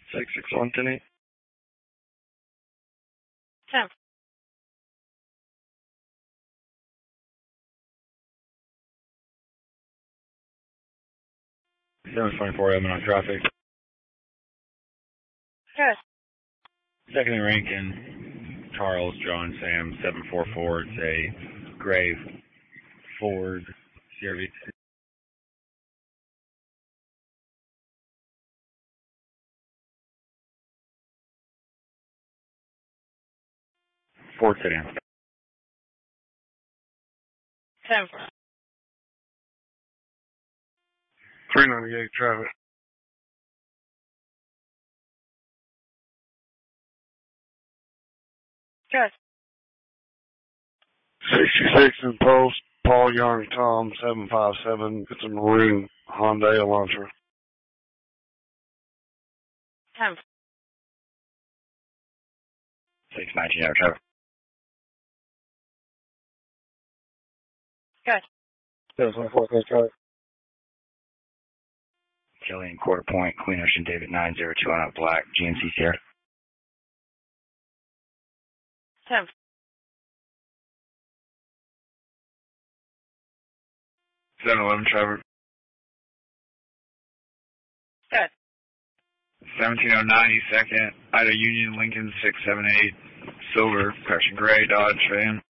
661 10-8. 10. Seven 24 Edmond on traffic. Good. Second in Rankin, Charles, John, Sam, 744. It's a gray Ford CRV. Ford sedan. 10. 398 traffic. Good. 66 in Post, Paul Young, Tom, 757. It's a maroon Hyundai Elantra. 10. 619 out traffic. Good. 724 Coast traffic. Kelly in Quarter Point, Queen Ocean, David 902 on out black, GMC Sierra. 10. 711 Trevor. Good. 1709 East 2nd, Ida Union, Lincoln 678, silver, correction gray, Dodge van.